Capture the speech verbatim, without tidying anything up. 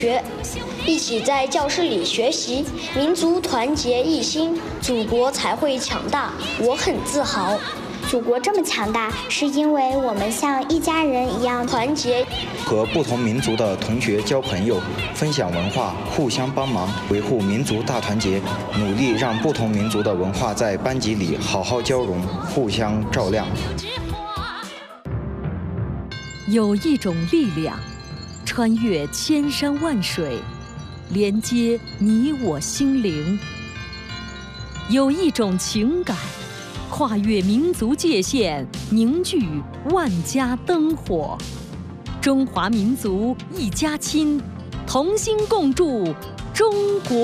学，一起在教室里学习，民族团结一心，祖国才会强大。我很自豪。 祖国这么强大，是因为我们像一家人一样团结。 和不同民族的同学交朋友，分享文化，互相帮忙，维护民族大团结，努力让不同民族的文化在班级里好好交融，互相照亮。 有一种力量，穿越千山万水，连接你我心灵；有一种情感，跨越民族界限，凝聚万家灯火。中华民族一家亲，同心共筑中国。